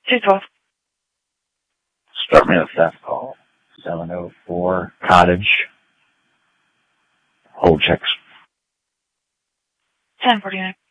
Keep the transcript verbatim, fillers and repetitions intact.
two twelve. Start me a theft call. seven oh four Cottage. Hold checks. ten forty-nine.